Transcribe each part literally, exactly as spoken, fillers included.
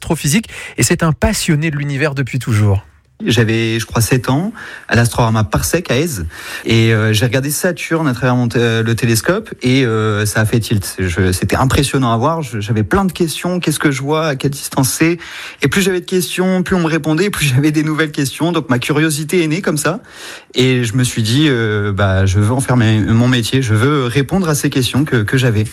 astrophysique et c'est un passionné de l'univers depuis toujours. J'avais, je crois, sept ans, à l'Astrorama Parsec à Aise, et euh, j'ai regardé Saturne à travers mon t- le télescope, et euh, ça a fait tilt. Je, c'était impressionnant à voir. Je, j'avais plein de questions. Qu'est-ce que je vois? À quelle distance c'est? Et plus j'avais de questions, plus on me répondait, plus j'avais des nouvelles questions. Donc ma curiosité est née comme ça, et je me suis dit, euh, bah, je veux en faire mes, mon métier. Je veux répondre à ces questions que, que j'avais.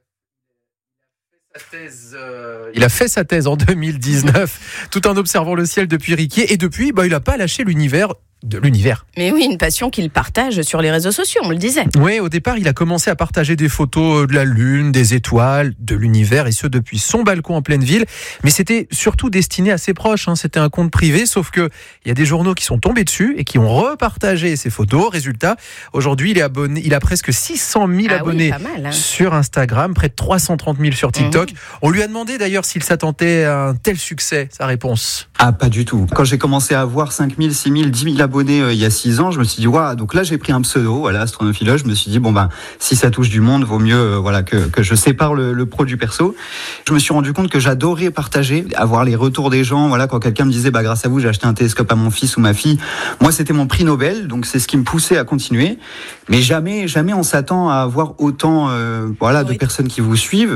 Sa thèse, euh, il a fait sa thèse en deux mille dix-neuf, tout en observant le ciel depuis Riquier. Et depuis, bah, il n'a pas lâché l'univers de l'univers. Mais oui, une passion qu'il partage sur les réseaux sociaux, on le disait. Oui, au départ, il a commencé à partager des photos de la Lune, des étoiles, de l'univers, et ce depuis son balcon en pleine ville. Mais c'était surtout destiné à ses proches, hein. C'était un compte privé, sauf que il y a des journaux qui sont tombés dessus et qui ont repartagé ces photos. Résultat, aujourd'hui, il est abonné, il a presque six cent mille Ah abonnés oui, pas mal, hein. sur Instagram, près de trois cent trente mille sur TikTok. Mmh. On lui a demandé d'ailleurs s'il s'attendait à un tel succès. Sa réponse: ah, pas du tout. Quand j'ai commencé à avoir cinq mille, six mille, dix mille abonnés euh, il y a six ans, je me suis dit waouh, donc là j'ai pris un pseudo, voilà, Astronophilos. Je me suis dit bon ben si ça touche du monde, vaut mieux euh, voilà que que je sépare le, le pro du perso. Je me suis rendu compte que j'adorais partager, avoir les retours des gens, voilà, quand quelqu'un me disait bah grâce à vous j'ai acheté un télescope à mon fils ou ma fille. Moi c'était mon prix Nobel, donc c'est ce qui me poussait à continuer. Mais jamais jamais on s'attend à avoir autant euh, voilà oui. de personnes qui vous suivent.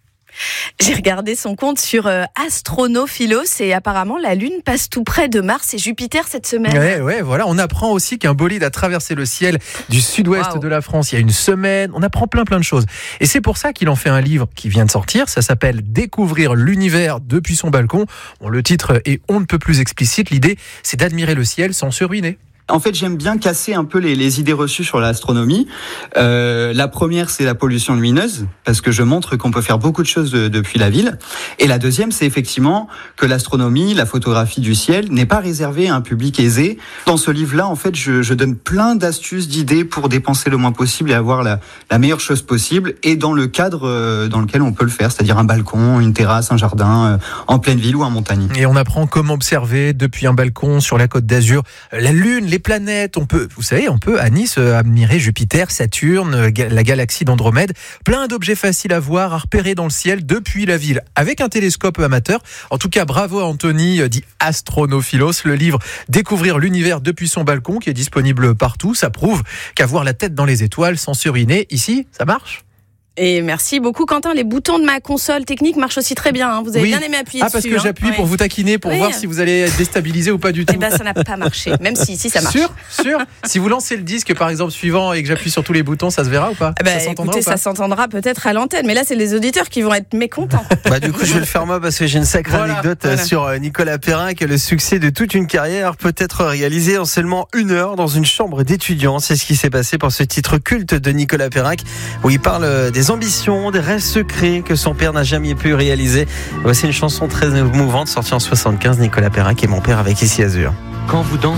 J'ai regardé son compte sur euh, Astronophilos et apparemment la Lune passe tout près de Mars et Jupiter cette semaine. Ouais, ouais, voilà. On apprend aussi qu'un bolide a traversé le ciel du sud-ouest wow. de la France il y a une semaine. On apprend plein plein de choses. Et c'est pour ça qu'il en fait un livre qui vient de sortir. Ça s'appelle Découvrir l'univers depuis son balcon. Bon, le titre est on ne peut plus explicite. L'idée, c'est d'admirer le ciel sans se ruiner. En fait, j'aime bien casser un peu les, les idées reçues sur l'astronomie. Euh, la première, c'est la pollution lumineuse, parce que je montre qu'on peut faire beaucoup de choses de, depuis la ville. Et la deuxième, c'est effectivement que l'astronomie, la photographie du ciel, n'est pas réservée à un public aisé. Dans ce livre-là, en fait, je, je donne plein d'astuces, d'idées pour dépenser le moins possible et avoir la, la meilleure chose possible, et dans le cadre euh, dans lequel on peut le faire, c'est-à-dire un balcon, une terrasse, un jardin, euh, en pleine ville ou en montagne. Et on apprend comment observer depuis un balcon sur la Côte d'Azur la Lune, les planètes. On peut, vous savez, on peut à Nice admirer Jupiter, Saturne, la galaxie d'Andromède. Plein d'objets faciles à voir, à repérer dans le ciel depuis la ville avec un télescope amateur. En tout cas, bravo à Anthony, dit Astronophilos. Le livre Découvrir l'univers depuis son balcon, qui est disponible partout. Ça prouve qu'avoir la tête dans les étoiles sans se ruiner, ici, ça marche. Et merci beaucoup Quentin, les boutons de ma console technique marchent aussi très bien, hein. Vous avez oui. bien aimé appuyer ah, dessus. Ah parce que hein. j'appuie ouais. pour vous taquiner, pour oui. voir si vous allez être déstabilisé ou pas du tout. Eh ben ça n'a pas marché, même si ici ça marche. Sûr, sûr. Si vous lancez le disque par exemple suivant et que j'appuie sur tous les boutons, ça se verra ou pas? eh ben, Ça s'entendra écoutez, ou pas ça s'entendra peut-être à l'antenne, mais là c'est les auditeurs qui vont être mécontents. Bah du coup je vais le faire moi parce que j'ai une sacrée voilà, anecdote voilà. sur Nicolas Perrin, que le succès de toute une carrière peut être réalisé en seulement une heure dans une chambre d'étudiants. C'est ce qui s'est passé pour ce titre culte de Nicolas Perrin, où il parle des ambitions, des rêves secrets que son père n'a jamais pu réaliser. Voici une chanson très émouvante sortie en soixante-quinze, Nicolas Perrin, qui est mon père avec Ici Azur. Quand vous dansez